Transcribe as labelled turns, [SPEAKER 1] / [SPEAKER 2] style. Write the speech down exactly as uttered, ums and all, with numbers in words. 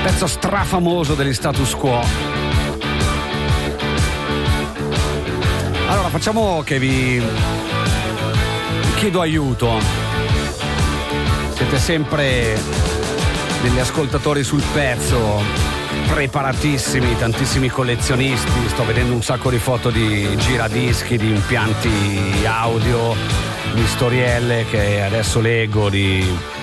[SPEAKER 1] pezzo strafamoso degli Status Quo. Allora facciamo che vi, vi chiedo aiuto. Siete sempre degli ascoltatori sul pezzo, preparatissimi, tantissimi collezionisti. Sto vedendo un sacco di foto di giradischi, di impianti audio, di storielle che adesso leggo, di